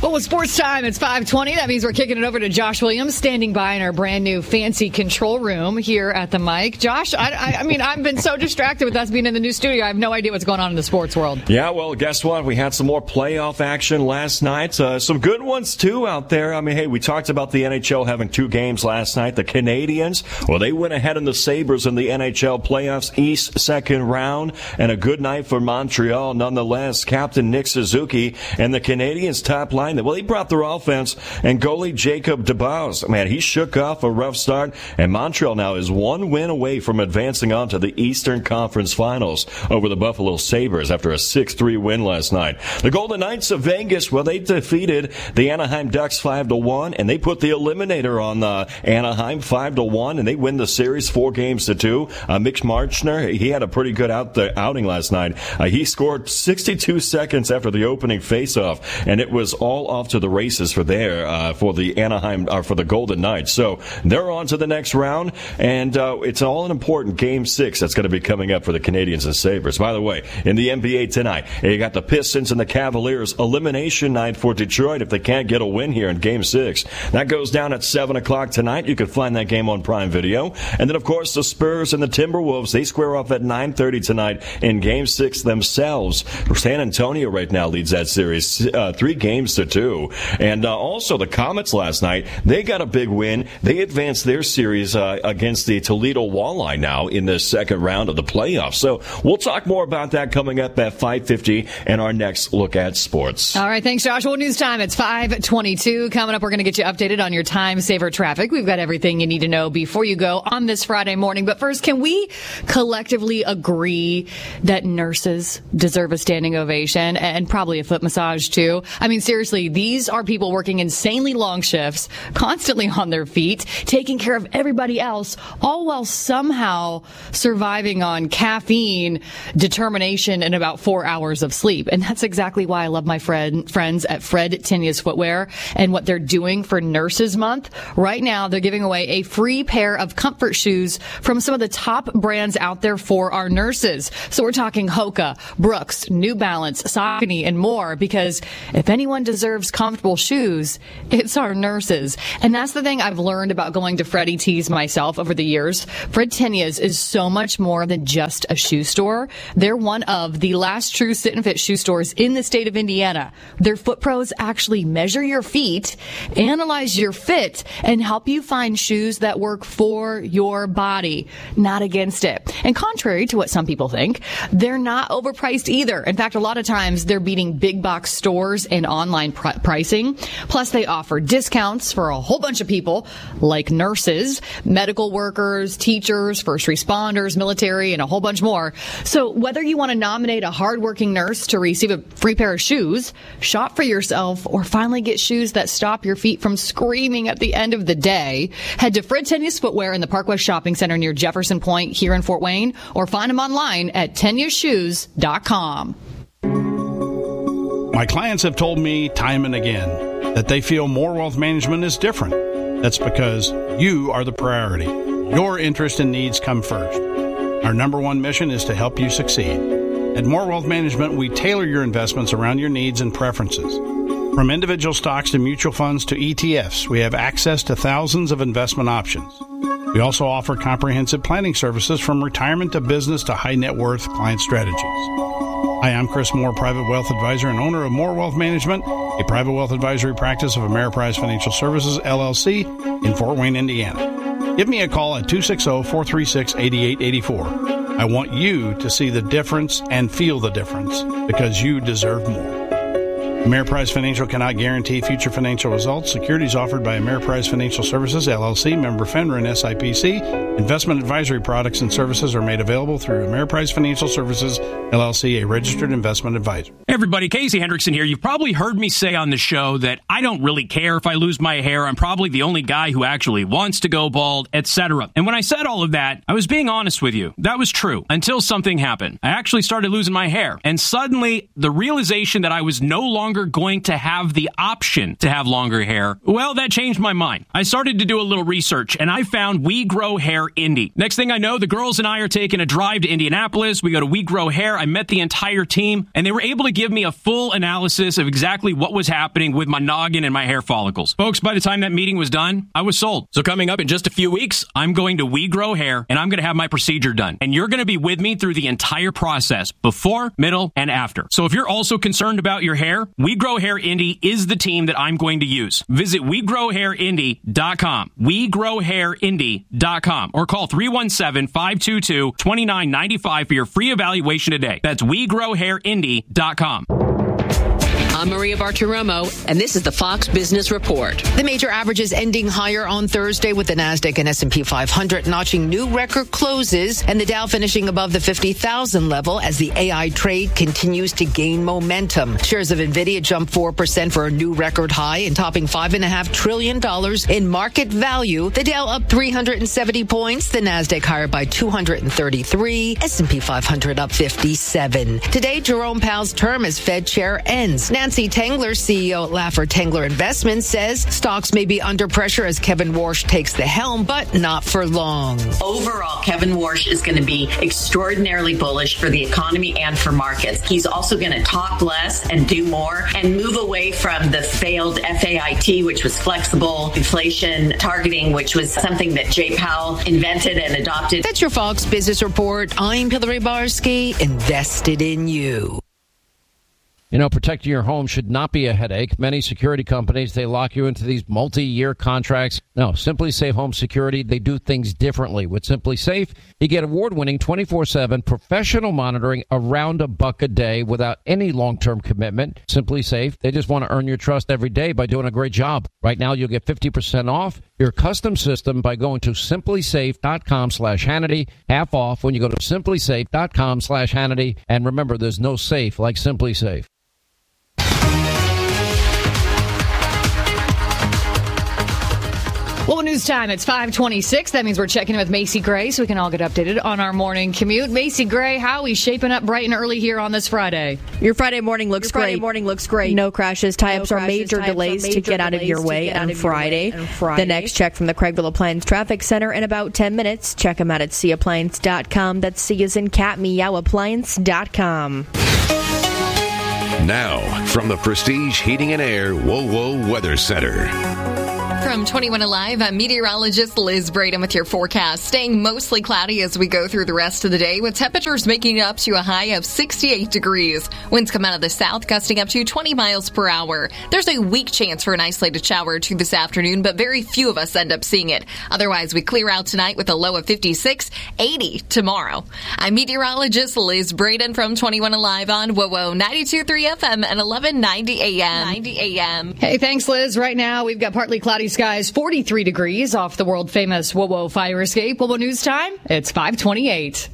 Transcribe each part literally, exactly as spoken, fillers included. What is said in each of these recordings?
Well, with sports time, it's five twenty. That means we're kicking it over to Josh Williams, standing by in our brand new fancy control room here at the mic. Josh, I, I, I mean, I've been so distracted with us being in the new studio. I have no idea what's going on in the sports world. Yeah, well, guess what? We had some more playoff action last night. Uh, some good ones, too, out there. I mean, hey, we talked about the N H L having two games last night. The Canadians, well, they went ahead in the Sabres in the N H L playoffs East second round. And a good night for Montreal, nonetheless. Captain Nick Suzuki and the Canadians' top line. Well, he brought their offense, and goalie Jacob DeBoer, man, he shook off a rough start, and Montreal now is one win away from advancing on to the Eastern Conference Finals over the Buffalo Sabres after a six three win last night. The Golden Knights of Vegas, well, they defeated the Anaheim Ducks five to one, and they put the eliminator on uh, Anaheim five to one, and they win the series four games to two. Uh, Mitch Marchner, he had a pretty good out the outing last night. Uh, he scored sixty-two seconds after the opening faceoff, and it was all off to the races for there uh, for the Anaheim or for the Golden Knights. So they're on to the next round, and uh, it's all an important game six that's going to be coming up for the Canadians and Sabres. By the way, in the N B A tonight, you got the Pistons and the Cavaliers elimination night for Detroit if they can't get a win here in game six. That goes down at seven o'clock tonight. You can find that game on Prime Video. And then, of course, the Spurs and the Timberwolves, they square off at nine thirty tonight in game six themselves. San Antonio right now leads that series uh, three games to two. And uh, also the Comets last night, they got a big win. They advanced their series uh, against the Toledo Walleye now in the second round of the playoffs. So we'll talk more about that coming up at five fifty and our next look at sports. All right, thanks, Josh. Well, news time. It's five twenty-two. Coming up, we're going to get you updated on your time saver traffic. We've got everything you need to know before you go on this Friday morning. But first, can we collectively agree that nurses deserve a standing ovation and probably a foot massage too? I mean, seriously, these are people working insanely long shifts, constantly on their feet, taking care of everybody else, all while somehow surviving on caffeine, determination, and about four hours of sleep. And that's exactly why I love my friend, friends at Fred Tenia's Footwear and what they're doing for Nurses Month. Right now, they're giving away a free pair of comfort shoes from some of the top brands out there for our nurses. So we're talking Hoka, Brooks, New Balance, Saucony, and more, because if anyone deserves comfortable shoes, it's our nurses. And that's the thing I've learned about going to Freddie T's myself over the years. Fred Tenia's is so much more than just a shoe store. They're one of the last true sit and fit shoe stores in the state of Indiana. Their foot pros actually measure your feet, analyze your fit, and help you find shoes that work for your body, not against it. And contrary to what some people think, they're not overpriced either. In fact, a lot of times they're beating big box stores and online pr- pricing. Plus, they offer discounts for a whole bunch of people like nurses, medical workers, teachers, first responders, military, and a whole bunch more. So whether you want to nominate a hardworking nurse to receive a free pair of shoes, shop for yourself, or finally get shoes that stop your feet from screaming at the end of the day, head to Fred Tenia's Footwear in the Park West Shopping Center near Jefferson Point here in Fort Wayne, or find them online at tenia shoes dot com. My clients have told me time and again that they feel More Wealth Management is different. That's because you are the priority. Your interest and needs come first. Our number one mission is to help you succeed. At More Wealth Management, we tailor your investments around your needs and preferences. From individual stocks to mutual funds to E T Fs, we have access to thousands of investment options. We also offer comprehensive planning services from retirement to business to high net worth client strategies. Hi, I'm Chris Moore, Private Wealth Advisor and owner of More Wealth Management, a private wealth advisory practice of Ameriprise Financial Services, L L C, in Fort Wayne, Indiana. Give me a call at two six zero, four three six, eight eight eight four. I want you to see the difference and feel the difference because you deserve more. Ameriprise Financial cannot guarantee future financial results. Securities offered by Ameriprise Financial Services, L L C, member FINRA and S I P C. Investment advisory products and services are made available through Ameriprise Financial Services, L L C, a registered investment advisor. Hey everybody, Casey Hendrickson here. You've probably heard me say on the show that I don't really care if I lose my hair. I'm probably the only guy who actually wants to go bald, et cetera. And when I said all of that, I was being honest with you. That was true until something happened. I actually started losing my hair. And suddenly, the realization that I was no longer longer going to have the option to have longer hair, well, that changed my mind. I started to do a little research, and I found We Grow Hair Indy. Next thing I know, the girls and I are taking a drive to Indianapolis. We go to We Grow Hair. I met the entire team, and they were able to give me a full analysis of exactly what was happening with my noggin and my hair follicles. Folks, by the time that meeting was done, I was sold. So coming up in just a few weeks, I'm going to We Grow Hair, and I'm going to have my procedure done. And you're going to be with me through the entire process, before, middle, and after. So if you're also concerned about your hair, We Grow Hair Indy is the team that I'm going to use. Visit we grow hair indy dot com, we grow hair indy dot com, or call three one seven, five two two, two nine nine five for your free evaluation today. That's we grow hair indy dot com. I'm Maria Bartiromo, and this is the Fox Business Report. The major averages ending higher on Thursday, with the NASDAQ and S and P five hundred notching new record closes and the Dow finishing above the fifty thousand level as the A I trade continues to gain momentum. Shares of NVIDIA jumped four percent for a new record high and topping five point five trillion dollars in market value. The Dow up three hundred seventy points, the NASDAQ higher by two hundred thirty-three, S and P five hundred up fifty-seven. Today, Jerome Powell's term as Fed chair ends. Nancy Tengler, C E O at Laffer Tengler Investments, says stocks may be under pressure as Kevin Warsh takes the helm, but not for long. Overall, Kevin Warsh is going to be extraordinarily bullish for the economy and for markets. He's also going to talk less and do more and move away from the failed F A I T, which was flexible inflation targeting, which was something that Jay Powell invented and adopted. That's your Fox Business Report. I'm Hillary Barsky, invested in you. You know, protecting your home should not be a headache. Many security companies, they lock you into these multi-year contracts. No, Simply Safe Home Security, they do things differently. With Simply Safe, you get award-winning twenty-four seven professional monitoring around a buck a day without any long-term commitment. Simply Safe, they just want to earn your trust every day by doing a great job. Right now, you'll get fifty percent off your custom system by going to simply safe dot com slash Hannity. Half off when you go to simply safe dot com slash Hannity. And remember, there's no safe like Simply Safe. Well, news time. It's five twenty-six. That means we're checking in with Macy Gray so we can all get updated on our morning commute. Macy Gray, how are we shaping up bright and early here on this Friday? Your Friday morning looks Your great. Friday morning looks great. No crashes. Tie-ups no are major Tie-ups delays are major to get out of your way on Friday. on Friday. The next check from the Craigville Appliance Traffic Center in about ten minutes. Check them out at c appliance dot com. That's C as in cat, meow appliance dot com. Now, from the Prestige Heating and Air Whoa Whoa Weather Center. From twenty-one Alive, I'm meteorologist Liz Braden with your forecast. Staying mostly cloudy as we go through the rest of the day, with temperatures making it up to a high of sixty-eight degrees. Winds come out of the south, gusting up to twenty miles per hour. There's a weak chance for an isolated shower or two this afternoon, but very few of us end up seeing it. Otherwise, we clear out tonight with a low of fifty-six, eighty tomorrow. I'm meteorologist Liz Braden from twenty-one Alive on W O W O ninety-two point three F M and eleven ninety A M. ninety A M. Hey, thanks, Liz. Right now, we've got partly cloudy skies, forty-three degrees off the world-famous W O W O fire escape. W O W O News Time, it's five twenty-eight.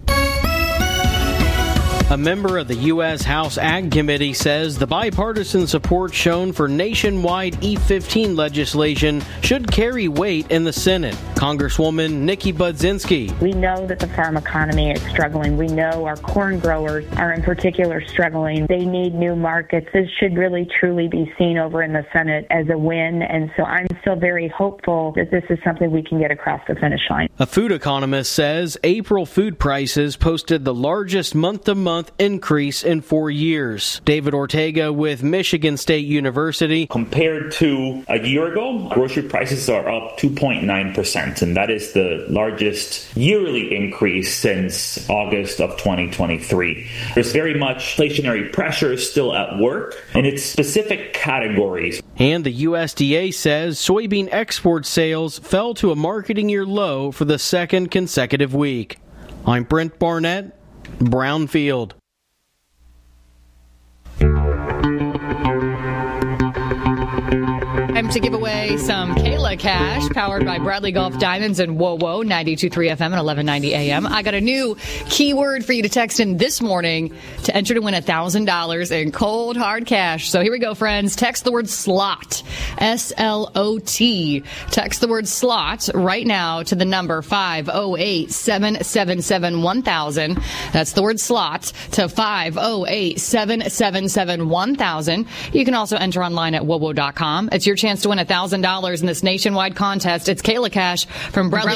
A member of the U S House Ag Committee says the bipartisan support shown for nationwide E fifteen legislation should carry weight in the Senate. Congresswoman Nikki Budzinski. We know that the farm economy is struggling. We know our corn growers are in particular struggling. They need new markets. This should really truly be seen over in the Senate as a win. And so I'm still very hopeful that this is something we can get across the finish line. A food economist says April food prices posted the largest month-to-month increase in four years. David Ortega with Michigan State University. Compared to a year ago, grocery prices are up two point nine percent, and that is the largest yearly increase since August of twenty twenty-three. There's very much inflationary pressure still at work in its specific categories. And the U S D A says soybean export sales fell to a marketing year low for the second consecutive week. I'm Brent Barnett, Brownfield. I'm time to give away some Kayla Cash, powered by Bradley Golf Diamonds and Whoa Whoa, ninety-two point three F M and eleven ninety A M. I got a new keyword for you to text in this morning to enter to win one thousand dollars in cold, hard cash. So here we go, friends. Text the word slot, S L O T. Text the word slot right now to the number five oh eight, seven seven seven, one thousand. That's the word slot to five oh eight, seven seven seven, one thousand. You can also enter online at wowo dot com. It's your chance to win one thousand dollars in this nationwide contest. It's Kayla Cash from Bradley.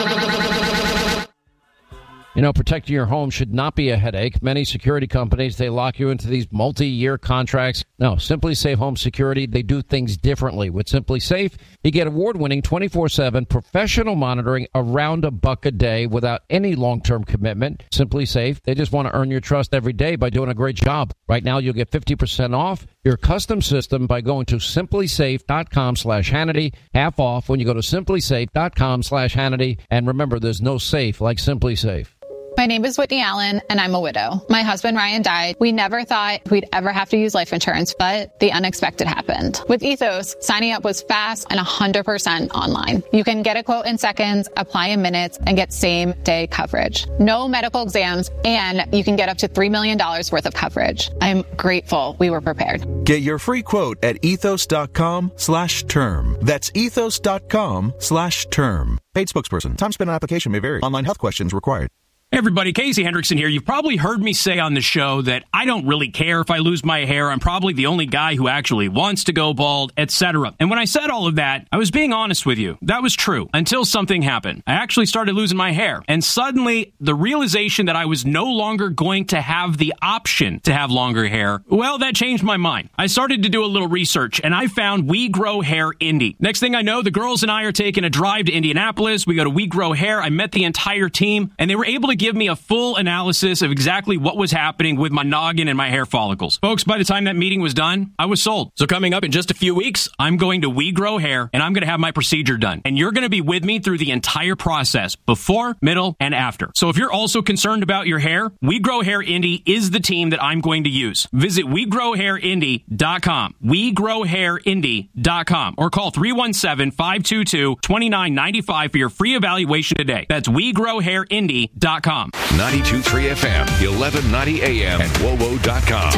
You know, protecting your home should not be a headache. Many security companies, they lock you into these multi-year contracts. No, Simply Safe Home Security, they do things differently. With Simply Safe, you get award-winning twenty-four seven professional monitoring around a buck a day without any long-term commitment. Simply Safe, they just want to earn your trust every day by doing a great job. Right now, you'll get fifty percent off your custom system by going to simply safe dot com slash Hannity. Half off when you go to simply safe dot com slash Hannity. And remember, there's no safe like Simply Safe. My name is Whitney Allen, and I'm a widow. My husband, Ryan, died. We never thought we'd ever have to use life insurance, but the unexpected happened. With Ethos, signing up was fast and one hundred percent online. You can get a quote in seconds, apply in minutes, and get same-day coverage. No medical exams, and you can get up to three million dollars worth of coverage. I'm grateful we were prepared. Get your free quote at ethos dot com slash term. That's ethos dot com slash term. Paid spokesperson. Time spent on application may vary. Online health questions required. Hey everybody, Casey Hendrickson here. You've probably heard me say on the show that I don't really care if I lose my hair. I'm probably the only guy who actually wants to go bald, et cetera. And when I said all of that, I was being honest with you. That was true until something happened. I actually started losing my hair. And suddenly, the realization that I was no longer going to have the option to have longer hair, well, that changed my mind. I started to do a little research, and I found We Grow Hair Indy. Next thing I know, the girls and I are taking a drive to Indianapolis. We go to We Grow Hair. I met the entire team, and they were able to give me a full analysis of exactly what was happening with my noggin and my hair follicles. Folks, by the time that meeting was done, I was sold. So coming up in just a few weeks, I'm going to We Grow Hair, and I'm going to have my procedure done. And you're going to be with me through the entire process, before, middle, and after. So if you're also concerned about your hair, We Grow Hair Indy is the team that I'm going to use. Visit we grow hair indy dot com, we grow hair indy dot com, or call three one seven, five two two, two nine nine five for your free evaluation today. That's we grow hair indy dot com. ninety-two point three F M, eleven ninety A M, and wowo dot com.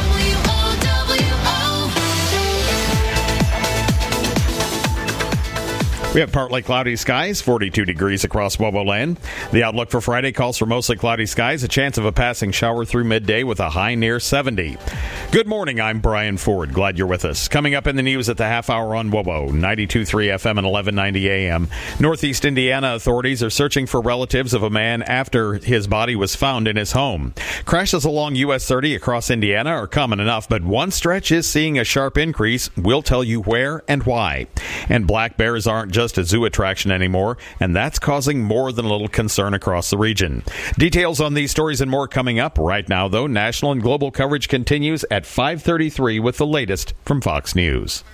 We have partly cloudy skies, forty-two degrees across WOWO land. The outlook for Friday calls for mostly cloudy skies, a chance of a passing shower through midday with a high near seventy. Good morning, I'm Brian Ford. Glad you're with us. Coming up in the news at the half hour on WOWO, ninety-two point three F M and eleven ninety A M. Northeast Indiana authorities are searching for relatives of a man after his body was found in his home. Crashes along U S thirty across Indiana are common enough, but one stretch is seeing a sharp increase. We'll tell you where and why. And black bears aren't just a zoo attraction anymore, and that's causing more than a little concern across the region. Details on these stories and more coming up. Right now, though, national and global coverage continues at five thirty-three with the latest from Fox News.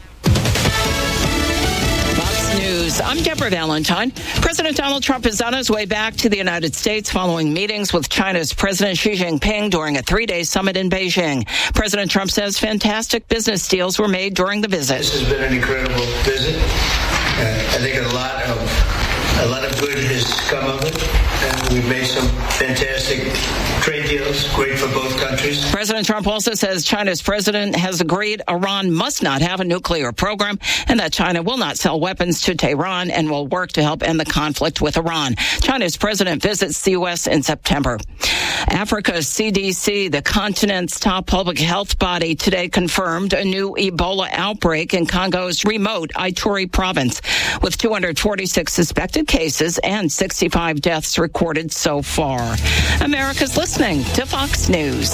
Fox News. I'm Deborah Valentine. President Donald Trump is on his way back to the United States following meetings with China's President Xi Jinping during a three-day summit in Beijing. President Trump says fantastic business deals were made during the visit. This has been an incredible visit. Uh, I think a lot of a lot of good has come of it. Uh, we've made some fantastic trade deals, great for both countries. President Trump also says China's president has agreed Iran must not have a nuclear program and that China will not sell weapons to Tehran and will work to help end the conflict with Iran. China's president visits the U S in September. Africa's C D C, the continent's top public health body, today confirmed a new Ebola outbreak in Congo's remote Ituri province, with two hundred forty-six suspected cases and sixty-five deaths recorded so far. America's listening to Fox News.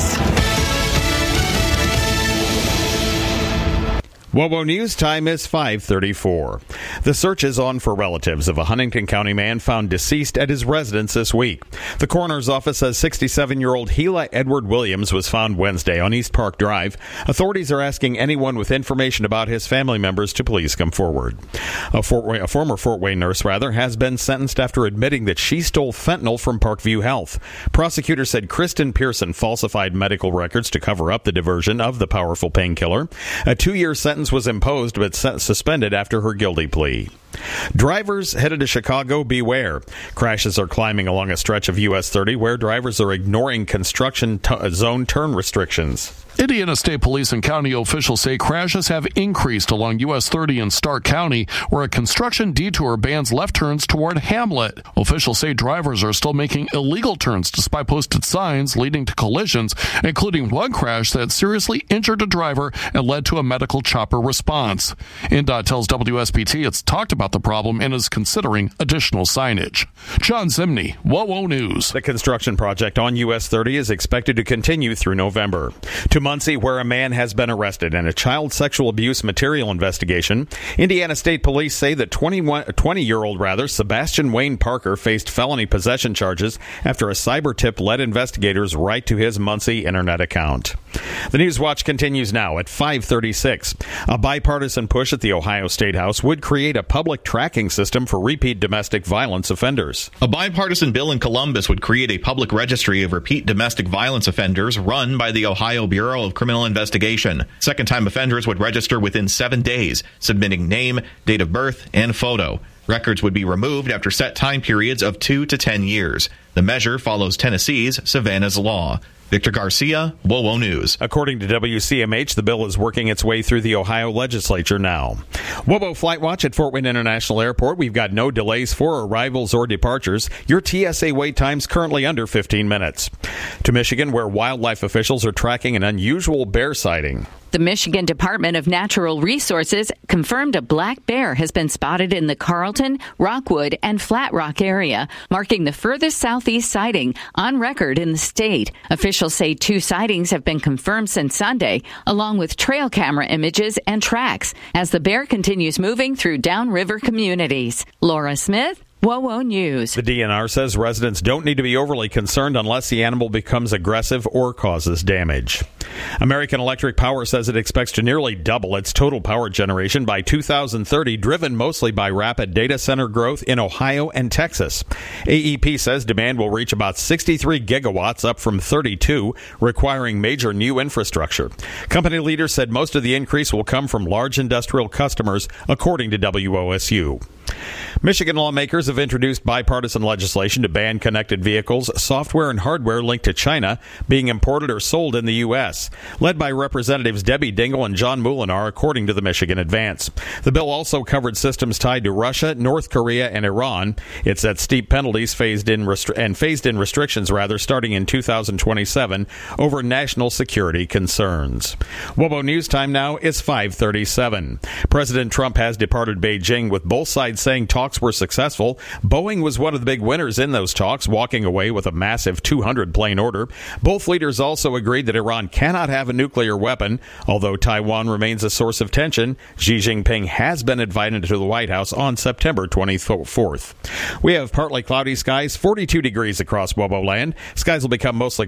WOWO News time is five thirty-four. The search is on for relatives of a Huntington County man found deceased at his residence this week. The coroner's office says sixty-seven-year-old Gila Edward Williams was found Wednesday on East Park Drive. Authorities are asking anyone with information about his family members to please come forward. A, Fort Wayne, a former Fort Wayne nurse, rather, has been sentenced after admitting that she stole fentanyl from Parkview Health. Prosecutors said Kristen Pearson falsified medical records to cover up the diversion of the powerful painkiller. A two-year sentence sentence was imposed but suspended after her guilty plea. Drivers headed to Chicago, beware. Crashes are climbing along a stretch of U S thirty where drivers are ignoring construction t- zone turn restrictions. Indiana State Police and county officials say crashes have increased along U S thirty in Stark County, where a construction detour bans left turns toward Hamlet. Officials say drivers are still making illegal turns despite posted signs, leading to collisions, including one crash that seriously injured a driver and led to a medical chopper response. N D O T tells W S B T it's talked about the problem and is considering additional signage. John Zimney, WOWO News. The construction project on U S thirty is expected to continue through November. To Muncie, where a man has been arrested in a child sexual abuse material investigation. Indiana State Police say that twenty-year-old rather Sebastian Wayne Parker faced felony possession charges after a cyber tip led investigators right to his Muncie internet account. The News Watch continues now at five thirty-six. A bipartisan push at the Ohio State House would create a public tracking system for repeat domestic violence offenders. A bipartisan bill in Columbus would create a public registry of repeat domestic violence offenders run by the Ohio Bureau of Criminal Investigation. Second-time offenders would register within seven days, submitting name, date of birth, and photo. Records would be removed after set time periods of two to ten years. The measure follows Tennessee's Savannah's Law. Victor Garcia, WOWO News. According to W C M H, the bill is working its way through the Ohio legislature now. WOWO Flight Watch at Fort Wayne International Airport. We've got no delays for arrivals or departures. Your T S A wait time's currently under fifteen minutes. To Michigan, where wildlife officials are tracking an unusual bear sighting. The Michigan Department of Natural Resources confirmed a black bear has been spotted in the Carlton, Rockwood, and Flat Rock area, marking the furthest southeast sighting on record in the state. Officials say two sightings have been confirmed since Sunday, along with trail camera images and tracks, as the bear continues moving through downriver communities. Laura Smith, WOWO News. The D N R says residents don't need to be overly concerned unless the animal becomes aggressive or causes damage. American Electric Power says it expects to nearly double its total power generation by two thousand thirty, driven mostly by rapid data center growth in Ohio and Texas. A E P says demand will reach about sixty-three gigawatts, up from thirty-two, requiring major new infrastructure. Company leaders said most of the increase will come from large industrial customers, according to W O S U. Michigan lawmakers have introduced bipartisan legislation to ban connected vehicles, software, and hardware linked to China being imported or sold in the U S, led by Representatives Debbie Dingell and John Molinar, according to the Michigan Advance. The bill also covered systems tied to Russia, North Korea, and Iran. It set steep penalties phased in restri- and phased in restrictions, rather, starting in two thousand twenty-seven over national security concerns. WOWO News time now is five thirty-seven. President Trump has departed Beijing, with both sides saying talks were successful. Boeing was one of the big winners in those talks, walking away with a massive two hundred plane order. Both leaders also agreed that Iran cannot have a nuclear weapon. Although Taiwan remains a source of tension, Xi Jinping has been invited to the White House on September twenty-fourth. We have partly cloudy skies, forty-two degrees across WOWO land. Skies will become mostly